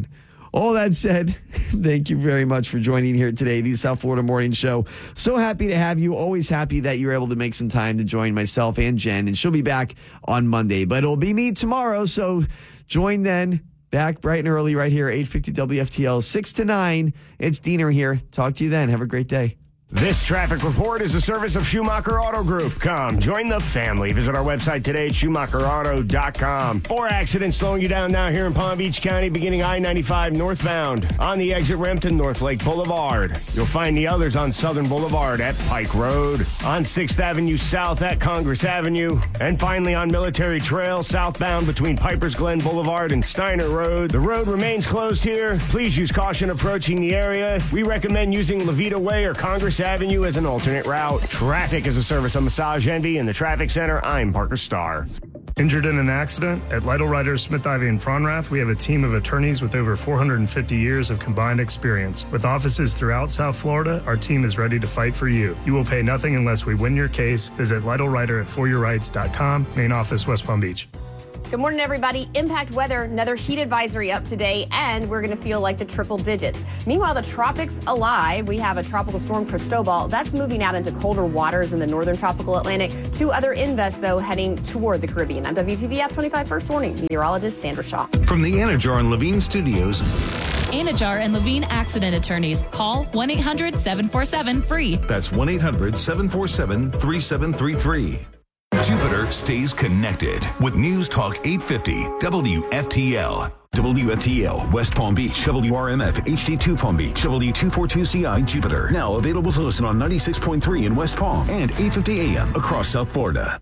All that said, thank you very much for joining here today, the South Florida Morning Show. So happy to have you. Always happy that you're able to make some time to join myself and Jen. And she'll be back on Monday. But it'll be me tomorrow, so join then. Back bright and early right here, 850 WFTL, 6 to 9. It's Diener here. Talk to you then. Have a great day. This traffic report is a service of Schumacher Auto Group. Come, join the family. Visit our website today at SchumacherAuto.com. 4 accidents slowing you down now here in Palm Beach County, beginning I-95 northbound on the exit ramp to North Lake Boulevard. You'll find the others on Southern Boulevard at Pike Road, on 6th Avenue South at Congress Avenue, and finally on Military Trail southbound between Pipers Glen Boulevard and Steiner Road. The road remains closed here. Please use caution approaching the area. We recommend using Levita Way or Congress Avenue as an alternate route. Traffic is a service of Massage Envy in the Traffic Center. I'm Parker Starr. Injured in an accident? At Lytle Writers, Smith, Ivy, and Fronrath, we have a team of attorneys with over 450 years of combined experience. With offices throughout South Florida, our team is ready to fight for you. You will pay nothing unless we win your case. Visit Lytle Writer at foryourrights.com. Main office, West Palm Beach. Good morning, everybody. Impact weather, another heat advisory up today, and we're going to feel like the triple digits. Meanwhile, the tropics alive. We have a tropical storm, Cristobal. That's moving out into colder waters in the northern tropical Atlantic. 2 other invests, though, heading toward the Caribbean. I'm WPBF 25 First Warning meteorologist Sandra Shaw. From the Anajar and Levine Studios. Anajar and Levine Accident Attorneys. Call 1-800-747-FREE. That's 1-800-747-3733. Jupiter stays connected with News Talk 850 WFTL. WFTL, West Palm Beach, WRMF, HD2 Palm Beach, W242CI, Jupiter. Now available to listen on 96.3 in West Palm and 850 AM across South Florida.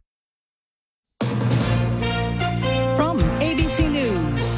From ABC News,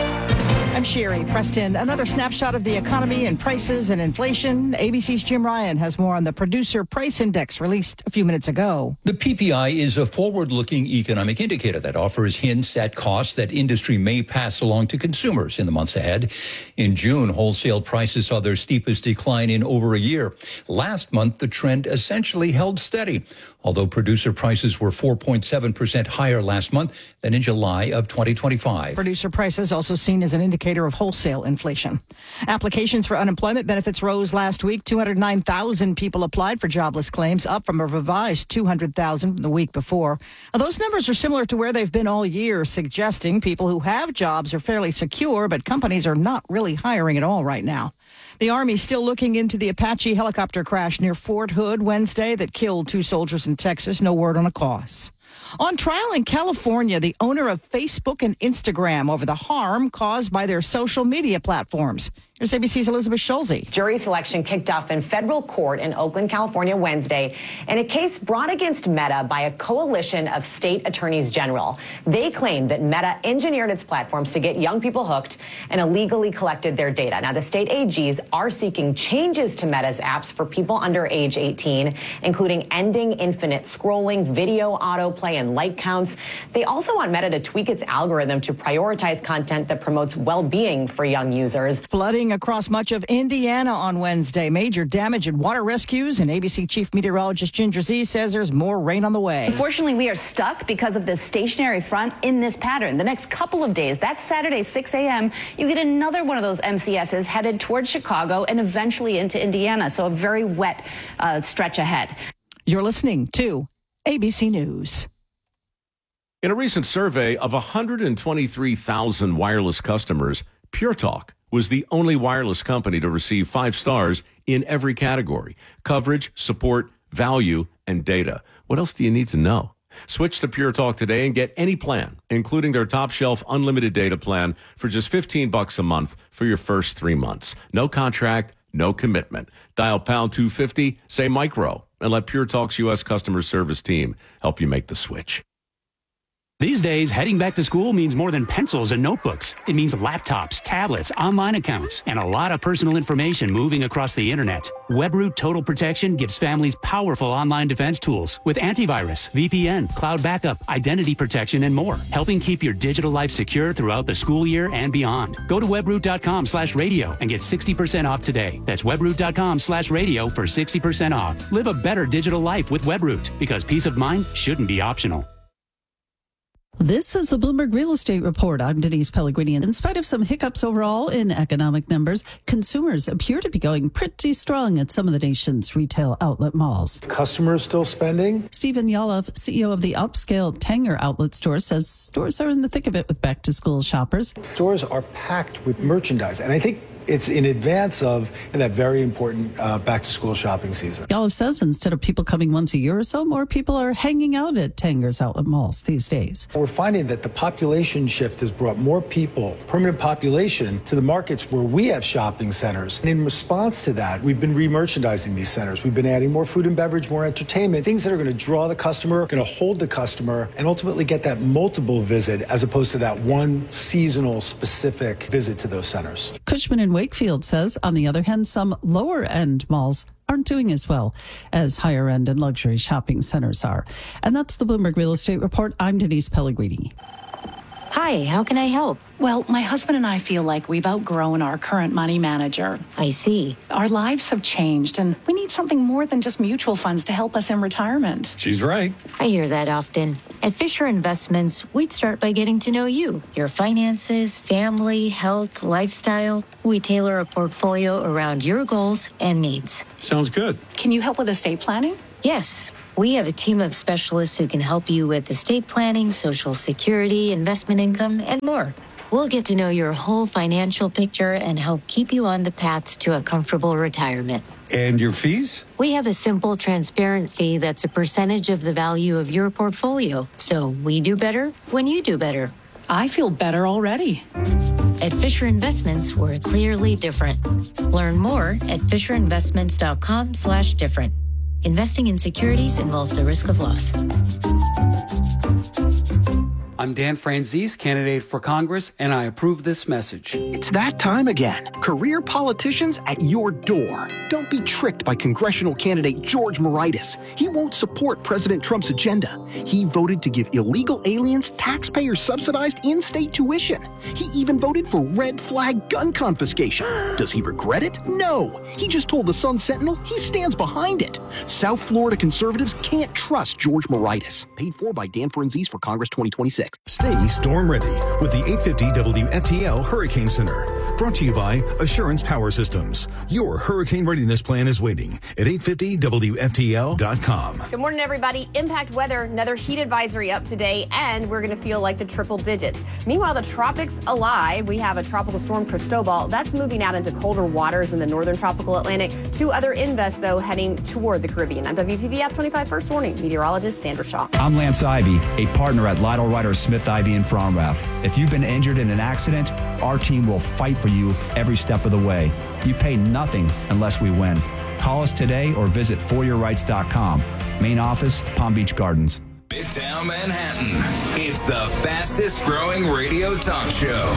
I'm Sherry Preston. Another snapshot of the economy and prices and inflation. ABC's Jim Ryan has more on the Producer Price Index released a few minutes ago. The PPI is a forward-looking economic indicator that offers hints at costs that industry may pass along to consumers in the months ahead. In June, wholesale prices saw their steepest decline in over a year. Last month, the trend essentially held steady, although producer prices were 4.7% higher last month than in July of 2025. Producer prices also seen as an indicator of wholesale inflation. Applications for unemployment benefits rose last week. 209,000 people applied for jobless claims, up from a revised 200,000 the week before. Now, those numbers are similar to where they've been all year, suggesting people who have jobs are fairly secure, but companies are not really hiring at all right now. The Army's still looking into the Apache helicopter crash near Fort Hood Wednesday that killed 2 soldiers in Texas. No word on a cause. On trial in California, the owner of Facebook and Instagram over the harm caused by their social media platforms. Here's ABC's Elizabeth Schulze. Jury selection kicked off in federal court in Oakland, California, Wednesday in a case brought against Meta by a coalition of state attorneys general. They claim that Meta engineered its platforms to get young people hooked and illegally collected their data. Now, the state AGs are seeking changes to Meta's apps for people under age 18, including ending infinite scrolling, video autoplay, and like counts. They also want Meta to tweak its algorithm to prioritize content that promotes well-being for young users. Flooding across much of Indiana on Wednesday. Major damage and water rescues, and ABC Chief Meteorologist Ginger Z says there's more rain on the way. Unfortunately, we are stuck because of this stationary front in this pattern. The next couple of days, that's Saturday, 6 a.m., you get another one of those MCSs headed towards Chicago and eventually into Indiana. So a very wet stretch ahead. You're listening to ABC News. In a recent survey of 123,000 wireless customers, Pure Talk was the only wireless company to receive 5 stars in every category: coverage, support, value, and data. What else do you need to know? Switch to Pure Talk today and get any plan, including their top shelf unlimited data plan for just $15 a month for your first 3 months. No contract, no commitment. Dial pound 250, say micro, and let Pure Talk's U.S. customer service team help you make the switch. These days, heading back to school means more than pencils and notebooks. It means laptops, tablets, online accounts, and a lot of personal information moving across the internet. WebRoot Total Protection gives families powerful online defense tools with antivirus, VPN, cloud backup, identity protection, and more, helping keep your digital life secure throughout the school year and beyond. Go to webroot.com/radio and get 60% off today. That's webroot.com/radio for 60% off. Live a better digital life with WebRoot, because peace of mind shouldn't be optional. This is the Bloomberg Real Estate Report. I'm Denise Pellegrini. And in spite of some hiccups overall in economic numbers, consumers appear to be going pretty strong at some of the nation's retail outlet malls. Customers still spending? Stephen Yalof, CEO of the upscale Tanger outlet store, says stores are in the thick of it with back-to-school shoppers. Stores are packed with merchandise, and I think it's in advance of that very important back-to-school shopping season. Yalof says instead of people coming once a year or so, more people are hanging out at Tanger's outlet malls these days. We're finding that the population shift has brought more people, permanent population, to the markets where we have shopping centers. And in response to that, we've been re-merchandising these centers. We've been adding more food and beverage, more entertainment, things that are going to draw the customer, going to hold the customer, and ultimately get that multiple visit as opposed to that one seasonal specific visit to those centers. Cushman & Wakefield says, on the other hand, some lower-end malls aren't doing as well as higher-end and luxury shopping centers are. And that's the Bloomberg Real Estate Report. I'm Denise Pellegrini. Hi, how can I help? Well, my husband and I feel like we've outgrown our current money manager. I see. Our lives have changed, and we need something more than just mutual funds to help us in retirement. She's right. I hear that often. At Fisher Investments, we'd start by getting to know you, your finances, family, health, lifestyle. We tailor a portfolio around your goals and needs. Sounds good. Can you help with estate planning? Yes. We have a team of specialists who can help you with estate planning, Social Security, investment income, and more. We'll get to know your whole financial picture and help keep you on the path to a comfortable retirement. And your fees? We have a simple, transparent fee that's a percentage of the value of your portfolio. So we do better when you do better. I feel better already. At Fisher Investments, we're clearly different. Learn more at FisherInvestments.com/different. Investing in securities involves the risk of loss. I'm Dan Franzese, candidate for Congress, and I approve this message. It's that time again. Career politicians at your door. Don't be tricked by congressional candidate George Moraitis. He won't support President Trump's agenda. He voted to give illegal aliens taxpayer-subsidized in-state tuition. He even voted for red flag gun confiscation. Does he regret it? No. He just told the Sun Sentinel he stands behind it. South Florida conservatives can't trust George Moraitis. Paid for by Dan Franzese for Congress 2026. Stay storm ready with the 850 WFTL Hurricane Center. Brought to you by Assurance Power Systems. Your hurricane readiness plan is waiting at 850WFTL.com. Good morning, everybody. Impact weather, another heat advisory up today, and we're going to feel like the triple digits. Meanwhile, the tropics alive. We have a tropical storm, Cristobal. That's moving out into colder waters in the northern tropical Atlantic. Two other invests, though, heading toward the Caribbean. I'm WPBF 25 First Warning meteorologist Sandra Shaw. I'm Lance Ivy, a partner at Lytle Ryder Smith Ivy in Fromrath. If you've been injured in an accident, our team will fight for you every step of the way. You pay nothing unless we win. Call us today or visit foryourrights.com. Main office, Palm Beach Gardens. Midtown Manhattan. It's the fastest growing radio talk show.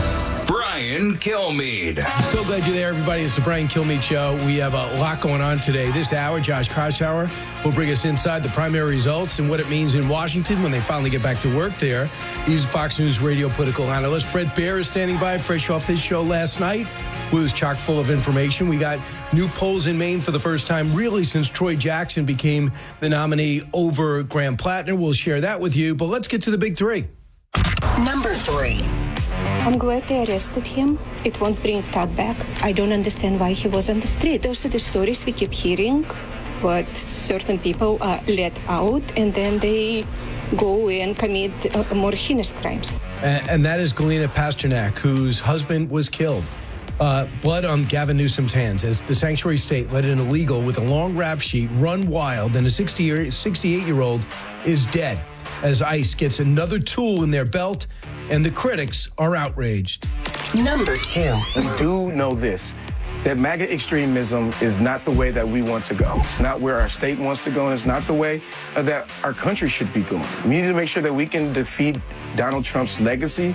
Brian Kilmeade. So glad you're there, everybody. It's the Brian Kilmeade Show. We have a lot going on today. This hour, Josh Kraushaar will bring us inside the primary results and what it means in Washington when they finally get back to work there. He's Fox News radio political analyst. Bret Baier is standing by, fresh off his show last night. It was chock full of information. We got new polls in Maine for the first time, really, since Troy Jackson became the nominee over Graham Plattner. We'll share that with you, but let's get to the big three. Number 3. I'm glad they arrested him. It won't bring Todd back. I don't understand why he was on the street. Those are the stories we keep hearing, but certain people are let out and then they go and commit more heinous crimes. And that is Galina Pasternak, whose husband was killed. Blood on Gavin Newsom's hands as the sanctuary state let an illegal with a long rap sheet run wild, and a 68-year-old is dead as ICE gets another tool in their belt, and the critics are outraged. Number 2. We do know this, that MAGA extremism is not the way that we want to go. It's not where our state wants to go, and it's not the way that our country should be going. We need to make sure that we can defeat Donald Trump's legacy.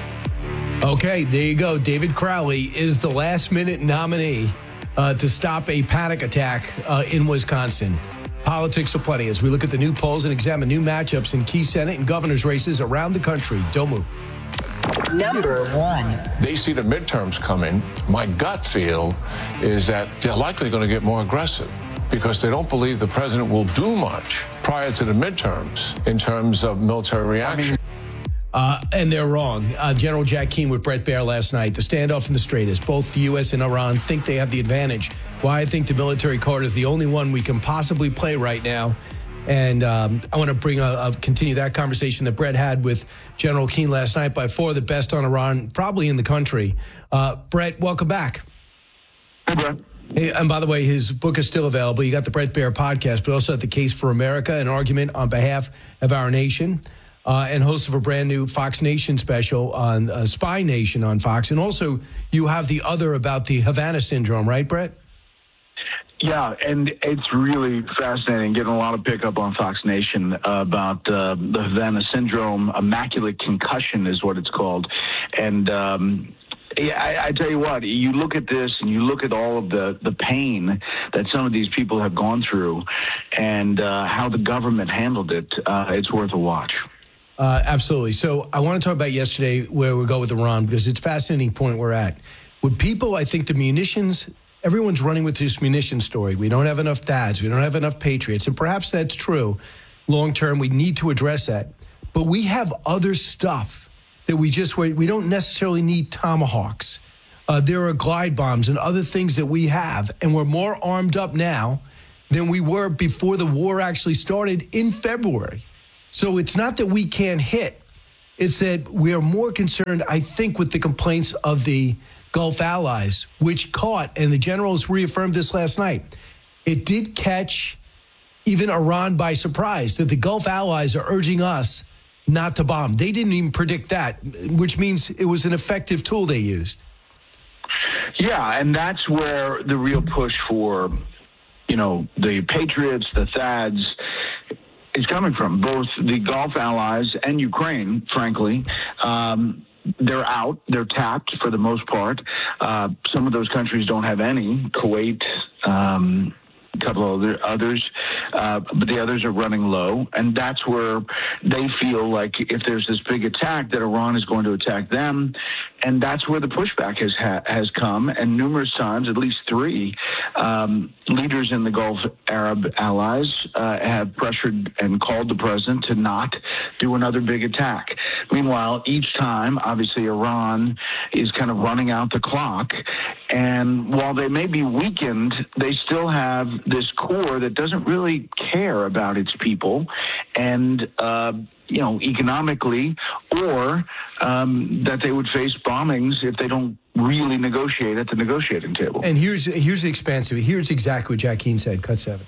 Okay, there you go. David Crowley is the last-minute nominee to stop a panic attack in Wisconsin. Politics aplenty as we look at the new polls and examine new matchups in key Senate and governor's races around the country. Don't move. Number 1. They see the midterms coming. My gut feel is that they're likely going to get more aggressive because they don't believe the president will do much prior to the midterms in terms of military reaction. And they're wrong. General Jack Keane with Bret Baier last night. The standoff in the straightest. Both the U.S. and Iran think they have the advantage. Why I think the military card is the only one we can possibly play right now. And I want to continue that conversation that Bret had with General Keane last night. By far the best on Iran, probably in the country. Bret, welcome back. Hey, Bret. Hey, and by the way, his book is still available. You got the Bret Baier podcast, but also at The Case for America, an argument on behalf of our nation. And host of a brand new Fox Nation special on Spy Nation on Fox. And also, you have the other about the Havana syndrome, right, Bret? Yeah, and it's really fascinating, getting a lot of pickup on Fox Nation about the Havana syndrome. Immaculate concussion is what it's called. And I tell you what, you look at this and you look at all of the pain that some of these people have gone through and how the government handled it. It's worth a watch. Absolutely. So I want to talk about yesterday where we go with Iran, because it's a fascinating point we're at. With people, I think the munitions, everyone's running with this munitions story. We don't have enough THAADs. We don't have enough Patriots. And perhaps that's true. Long term, we need to address that. But we have other stuff that we don't necessarily need Tomahawks. There are glide bombs and other things that we have. And we're more armed up now than we were before the war actually started in February. So it's not that we can't hit. It's that we are more concerned, I think, with the complaints of the Gulf allies, which caught, and the generals reaffirmed this last night, it did catch even Iran by surprise, that the Gulf allies are urging us not to bomb. They didn't even predict that, which means it was an effective tool they used. Yeah, and that's where the real push for, the Patriots, the THAADs, is coming from. Both the Gulf allies and Ukraine, frankly. They're out. They're tapped for the most part. Some of those countries don't have any. Kuwait, a couple of others, but the others are running low. And that's where they feel like if there's this big attack, that Iran is going to attack them. And that's where the pushback has come. And numerous times, at least 3 leaders in the Gulf Arab allies have pressured and called the president to not do another big attack. Meanwhile, each time, obviously, Iran is kind of running out the clock. And while they may be weakened, they still have this core that doesn't really care about its people and, economically, or that they would face bombings if they don't really negotiate at the negotiating table. And here's the expansive. Here's exactly what Jack Keane said. Cut 7.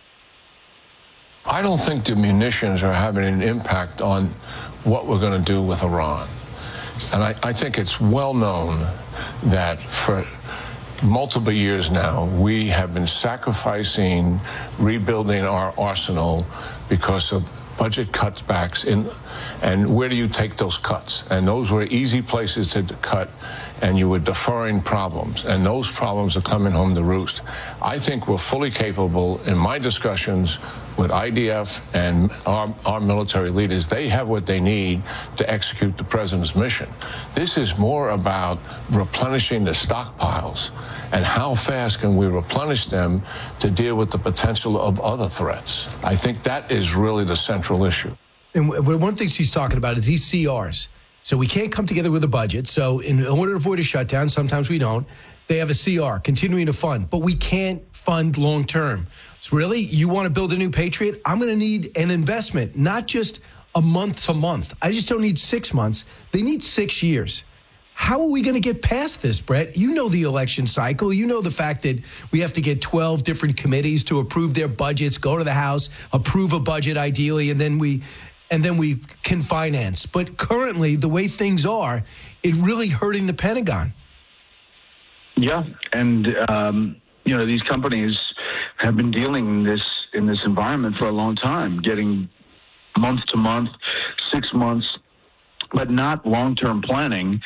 I don't think the munitions are having an impact on what we're going to do with Iran. And I think it's well known that for multiple years now, we have been sacrificing rebuilding our arsenal because of budget cutbacks and where do you take those cuts? And those were easy places to cut, and you were deferring problems, and those problems are coming home to roost. I think we're fully capable, in my discussions with IDF and our military leaders, they have what they need to execute the president's mission. This is more about replenishing the stockpiles and how fast can we replenish them to deal with the potential of other threats. I think that is really the central issue. And one of the things he's talking about is these CRs. So we can't come together with a budget. So in order to avoid a shutdown, sometimes we don't. They have a CR, continuing to fund, but we can't fund long term. So really, you want to build a new Patriot? I'm going to need an investment, not just a month to month. I just don't need 6 months. They need 6 years. How are we going to get past this, Bret? You know the election cycle. You know the fact that we have to get 12 different committees to approve their budgets, go to the House, approve a budget ideally, and then we can finance. But currently, the way things are, it's really hurting the Pentagon. Yeah, and these companies have been dealing in this environment for a long time, getting month to month, 6 months, but not long-term planning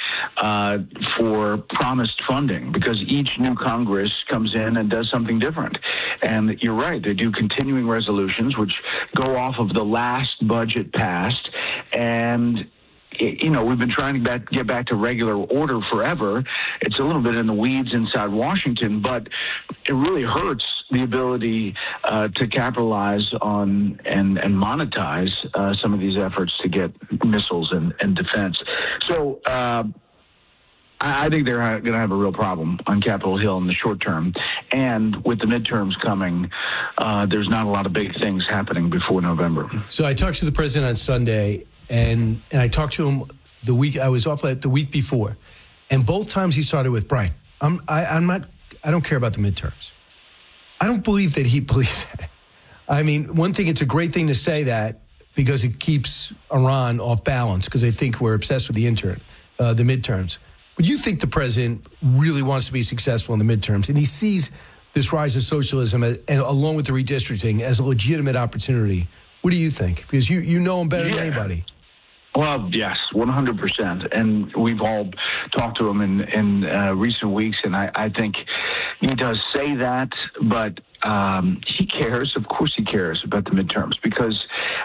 for promised funding, because each new Congress comes in and does something different. And you're right, they do continuing resolutions, which go off of the last budget passed, and we've been trying to get back to regular order forever. It's a little bit in the weeds inside Washington, but it really hurts the ability to capitalize on and monetize some of these efforts to get missiles and defense. So I think they're going to have a real problem on Capitol Hill in the short term. And with the midterms coming, there's not a lot of big things happening before November. So I talked to the president on Sunday, and I talked to him the week I was off the week before. And both times he started with, Brian, I don't care about the midterms. I don't believe that he believes that. I mean, one thing, it's a great thing to say that because it keeps Iran off balance, because they think we're obsessed with the midterms. But you think the president really wants to be successful in the midterms, and he sees this rise of socialism and along with the redistricting as a legitimate opportunity. What do you think? Because you know him better than anybody. Well, yes, 100%. And we've all talked to him in recent weeks, and I think he does say that, but he cares. Of course he cares about the midterms because,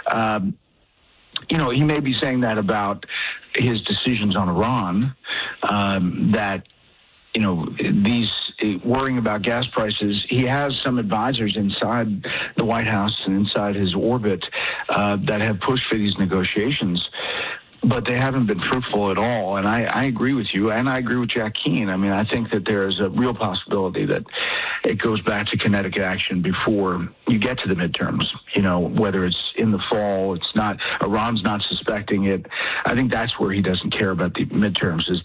he may be saying that about his decisions on Iran, that, these worrying about gas prices. He has some advisors inside the White House and inside his orbit that have pushed for these negotiations, but they haven't been fruitful at all. And I agree with you, and I agree with Jack Keane. I mean, I think that there is a real possibility that it goes back to kinetic action before you get to the midterms, whether it's in the fall, Iran's not suspecting it. I think that's where he doesn't care about the midterms, is